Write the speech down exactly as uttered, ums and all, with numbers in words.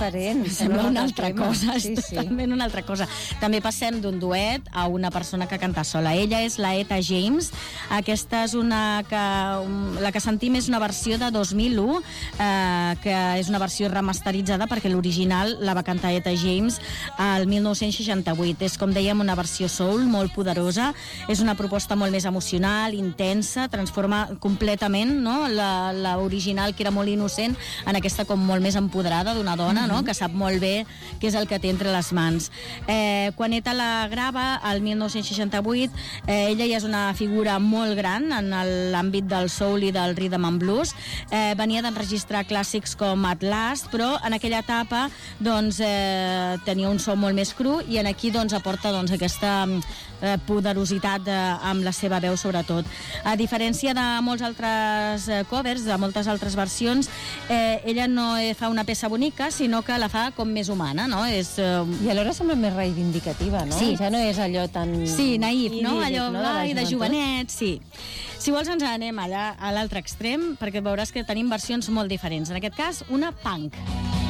diferent. Sembla una altra tema. cosa, sí, és sí. totalment una altra cosa. També passem d'un duet a una persona que canta sola. Ella és la Etta James. Aquesta és una que... La que sentim és una versió de dos mil u, eh, que és una versió remasteritzada perquè l'original la va cantar Etta James al mil nou-cents seixanta-vuit. És, com dèiem, una versió soul molt poderosa. És una proposta molt més emocional, intensa, transforma completament, no?, la, la original, que era molt innocent, en aquesta com molt més empoderada d'una dona, no?, que sap molt bé què és el que té entre les mans. Eh, quan Etta la grava, al mil nou-cents seixanta-vuit, eh, ella ja és una figura molt gran en l'àmbit del soul i del rhythm and blues. Eh, venia d'enregistrar clàssics com At Last, però en aquella etapa doncs, eh, tenia un so molt més cru, i en aquí doncs, aporta doncs, aquesta eh, poderositat eh, amb la seva veu, sobretot. A diferència de molts altres eh, covers, de moltes altres versions, eh, ella no eh, fa una peça bonica, sinó que la fa com més humana, no? És, eh... I alhora sembla més reivindicativa, no? Sí. Ja no és allò tan... Sí, naïf, no? idíl·lic, Allò no? de, de joventut. jovenet, sí. Si vols ens anem allà a l'altre extrem, perquè veuràs que tenim versions molt diferents. En aquest cas, una punk.